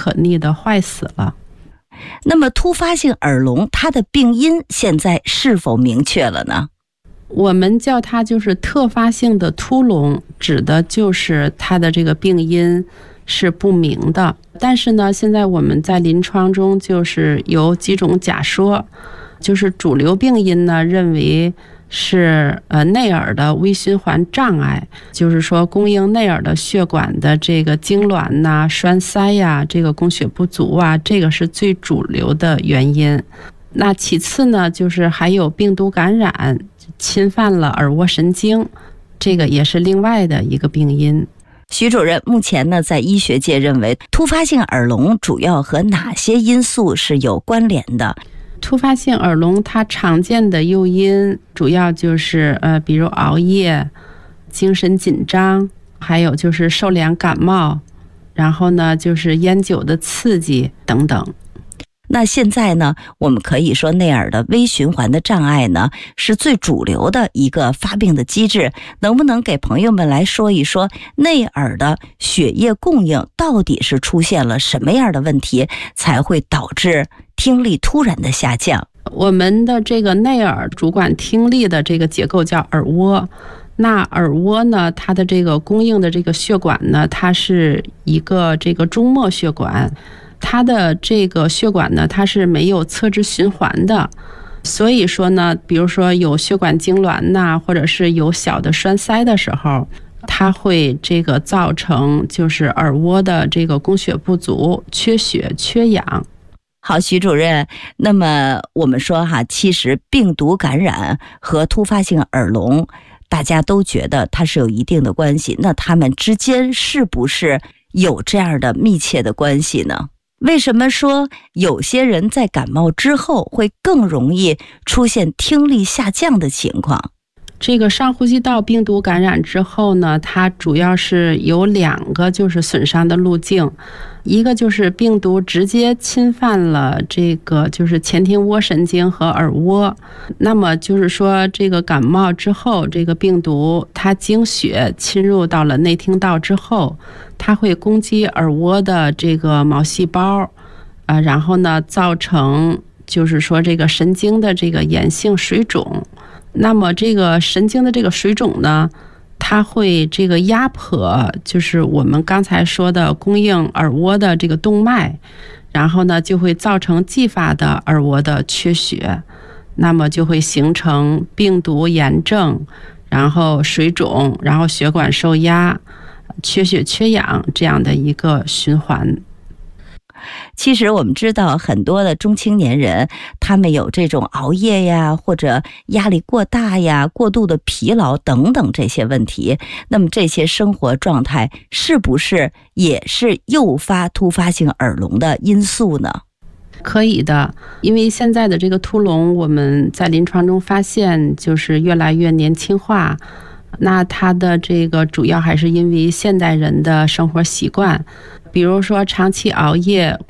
可逆的坏死了。 那么突发性耳聋它的病因现在是否明确了呢？ 我们叫它就是特发性的突聋，指的就是它的这个病因是不明的。但是呢，现在我们在临床中就是有几种假说，就是主流病因呢认为是内耳的微循环障碍，就是说供应内耳的血管的这个痉挛呐、栓塞呀、这个供血不足啊，这个是最主流的原因。那其次呢，就是还有病毒感染侵犯了耳蜗神经，这个也是另外的一个病因。 徐主任，目前呢，在医学界认为突发性耳聋主要和哪些因素是有关联的？ 突发性耳聋它常见的诱因主要就是比如熬夜、精神紧张，还有就是受凉感冒，然后呢就是烟酒的刺激等等。 那现在呢，我们可以说内耳的微循环的障碍呢是最主流的一个发病的机制，能不能给朋友们来说一说内耳的血液供应到底是出现了什么样的问题，才会导致听力突然的下降？ 我们的这个内耳主管听力的这个结构叫耳蜗，那耳蜗呢，它的这个供应的这个血管呢，它是一个这个中末血管，它的这个血管呢，它是没有侧支循环的，所以说呢，比如说有血管痉挛呐，或者是有小的栓塞的时候，它会这个造成就是耳蜗的这个供血不足、缺血、缺氧。 好，徐主任，那么我们说其实病毒感染和突发性耳聋，大家都觉得它是有一定的关系，那它们之间是不是有这样的密切的关系呢？为什么说有些人在感冒之后会更容易出现听力下降的情况？ 这个上呼吸道病毒感染之后呢，它主要是有两个就是损伤的路径，一个就是病毒直接侵犯了这个就是前庭蜗神经和耳蜗，那么就是说这个感冒之后，这个病毒它经血侵入到了内听道之后，它会攻击耳蜗的这个毛细胞，然后呢造成就是说这个神经的这个炎性水肿。那么这个神经的这个水肿呢，它会这个压迫就是我们刚才说的供应耳蜗的这个动脉，然后呢就会造成继发的耳蜗的缺血，那么就会形成病毒炎症，然后水肿，然后血管受压、缺血缺氧这样的一个循环。 其实我们知道很多的中青年人，他们有这种熬夜呀，或者压力过大呀、过度的疲劳等等这些问题，那么这些生活状态是不是也是诱发突发性耳聋的因素呢？ 可以的，因为现在的这个突聋我们在临床中发现就是越来越年轻化，那它的这个主要还是因为现代人的生活习惯，比如说长期熬夜